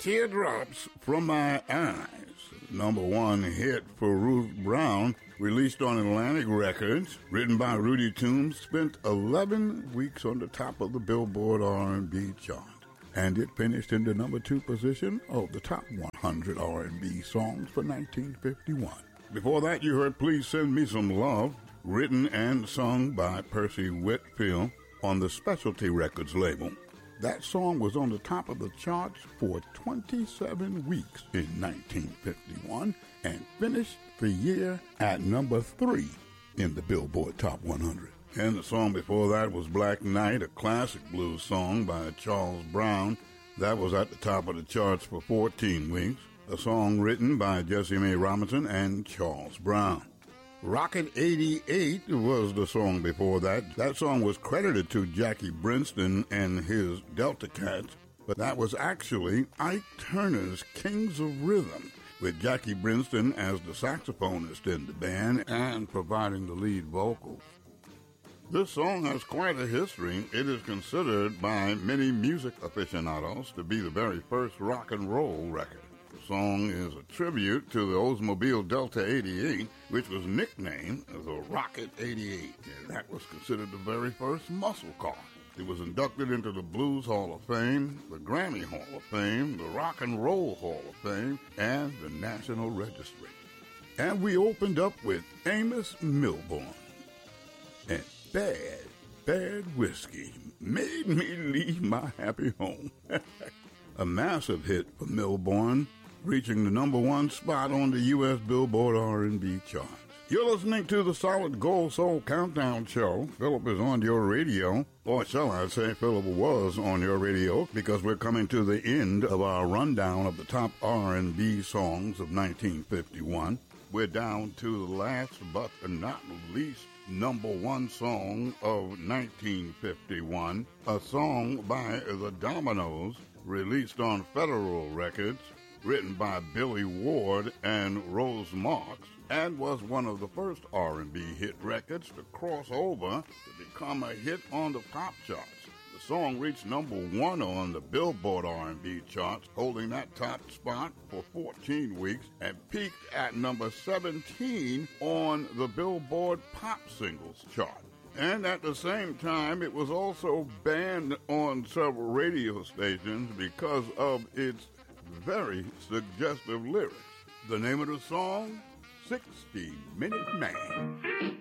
Teardrops from My Eyes, number one hit for Ruth Brown, released on Atlantic Records, written by Rudy Toombs, spent 11 weeks on the top of the Billboard R&B chart, and it finished in the number 2 position of the top 100 R&B songs for 1951. Before that, you heard Please Send Me Some Love, written and sung by Percy Whitfield on the Specialty Records label. That song was on the top of the charts for 27 weeks in 1951 and finished the year at number 3 in the Billboard Top 100. And the song before that was Black Knight, a classic blues song by Charles Brown. That was at the top of the charts for 14 weeks. A song written by Jessie Mae Robinson and Charles Brown. Rocket 88 was the song before that. That song was credited to Jackie Brinston and his Delta Cats, but that was actually Ike Turner's Kings of Rhythm, with Jackie Brinston as the saxophonist in the band and providing the lead vocals. This song has quite a history. It is considered by many music aficionados to be the very first rock and roll record. The song is a tribute to the Oldsmobile Delta 88, which was nicknamed the Rocket 88. And that was considered the very first muscle car. It was inducted into the Blues Hall of Fame, the Grammy Hall of Fame, the Rock and Roll Hall of Fame, and the National Registry. And we opened up with Amos Milburn and Bad, Bad Whiskey Made Me Leave My Happy Home. A massive hit for Milburn, reaching the number 1 spot on the U.S. Billboard R&B charts. You're listening to the Solid Gold Soul Countdown Show. Philip is on your radio, or shall I say Philip was on your radio, because we're coming to the end of our rundown of the top R&B songs of 1951. We're down to the last but not least number 1 song of 1951, a song by the Dominoes, released on Federal Records, written by Billy Ward and Rose Marks, and was one of the first R&B hit records to cross over to become a hit on the pop charts. The song reached number 1 on the Billboard R&B charts, holding that top spot for 14 weeks, and peaked at number 17 on the Billboard Pop Singles chart. And at the same time, it was also banned on several radio stations because of its very suggestive lyrics. The name of the song, 60 Minute Man.